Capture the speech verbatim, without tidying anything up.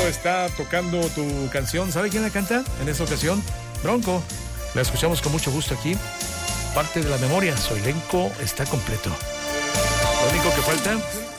está tocando tu canción. ¿Sabe quién la canta en esta ocasión? Bronco. La escuchamos con mucho gusto aquí. Parte de la memoria. Su elenco está completo. Lo único que falta